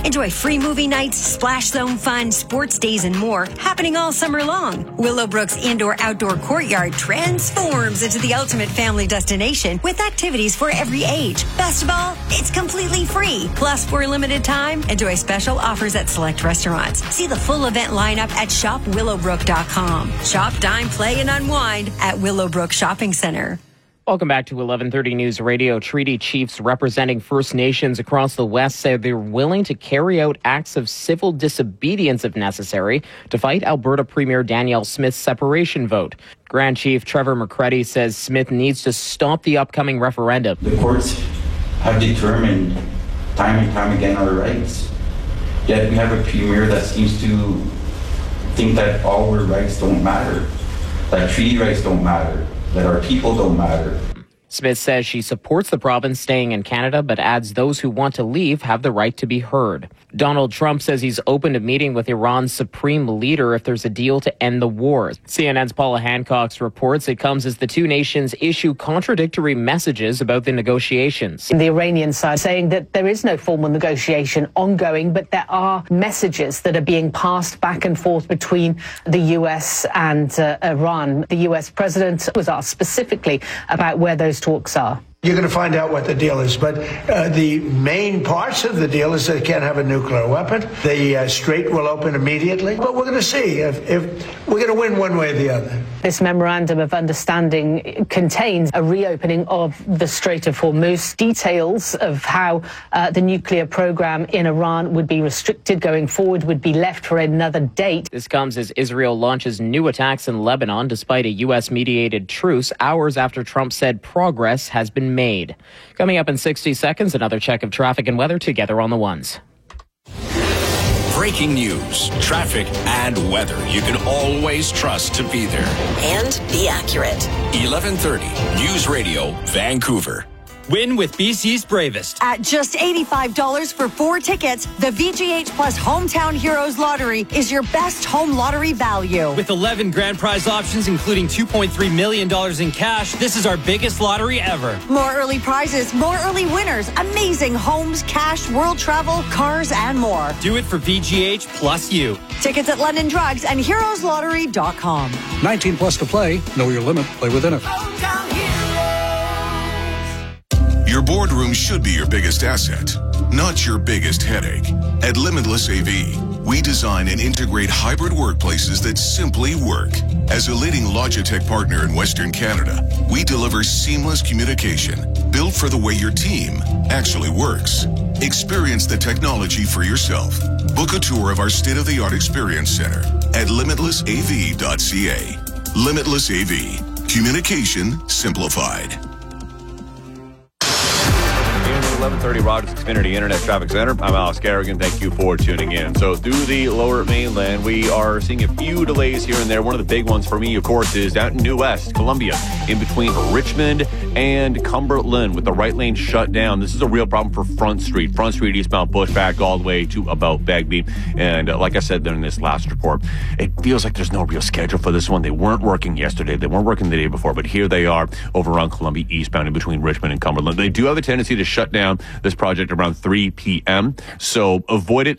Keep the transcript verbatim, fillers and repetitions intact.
Enjoy free movie nights, splash zone fun, sports days, and more happening all summer long. Willowbrook's indoor-outdoor courtyard transforms into the ultimate family destination with activities for every age. Best of all, it's completely free. Plus, for a limited time, enjoy special offers at select restaurants. See the full event lineup at shop willowbrook dot com. Shop, dine, play, and unwind at Willowbrook Shopping Center. Welcome back to eleven thirty News Radio. Treaty chiefs representing First Nations across the West say they're willing to carry out acts of civil disobedience if necessary to fight Alberta Premier Danielle Smith's separation vote. Grand Chief Trevor McCready says Smith needs to stop the upcoming referendum. The courts have determined time and time again our rights. Yet we have a premier that seems to think that all our rights don't matter, that treaty rights don't matter, that our people don't matter. Smith says she supports the province staying in Canada, but adds those who want to leave have the right to be heard. Donald Trump says he's open to meeting with Iran's supreme leader if there's a deal to end the war. C N N's Paula Hancock reports it comes as the two nations issue contradictory messages about the negotiations. The Iranian side saying that there is no formal negotiation ongoing, but there are messages that are being passed back and forth between the U S and uh, Iran. The U S president was asked specifically about where those talks are. You're going to find out what the deal is, but uh, the main parts of the deal is they can't have a nuclear weapon. The uh, strait will open immediately, but we're going to see if, if we're going to win one way or the other. This memorandum of understanding contains a reopening of the Strait of Hormuz, details of how uh, the nuclear program in Iran would be restricted going forward, would be left for another date. This comes as Israel launches new attacks in Lebanon despite a U S-mediated truce hours after Trump said progress has been made. Coming up in sixty seconds, another check of traffic and weather together on the ones. Breaking news, traffic, and weather you can always trust to be there. And be accurate. eleven thirty News Radio, Vancouver. Win with B C's Bravest. At just eighty-five dollars for four tickets, the V G H Plus Hometown Heroes Lottery is your best home lottery value. With eleven grand prize options, including two point three million dollars in cash, this is our biggest lottery ever. More early prizes, more early winners, amazing homes, cash, world travel, cars, and more. Do it for V G H plus you. Tickets at London Drugs and heroes lottery dot com. nineteen plus to play. Know your limit. Play within it. Your boardroom should be your biggest asset, not your biggest headache. At Limitless A V, we design and integrate hybrid workplaces that simply work. As a leading Logitech partner in Western Canada, we deliver seamless communication built for the way your team actually works. Experience the technology for yourself. Book a tour of our state-of-the-art experience center at limitless a v dot c a. Limitless A V. Communication simplified. eleven thirty Rogers Xfinity Internet Traffic Center. I'm Alex Garrigan. Thank you for tuning in. So through the lower mainland, we are seeing a few delays here and there. One of the big ones for me, of course, is down in New West, Columbia, in between Richmond and Cumberland with the right lane shut down. This is a real problem for Front Street. Front Street eastbound pushback all the way to about Begbie. And uh, like I said during this last report, it feels like there's no real schedule for this one. They weren't working yesterday. They weren't working the day before. But here they are over on Columbia eastbound in between Richmond and Cumberland. They do have a tendency to shut down this project around three p.m. So avoid it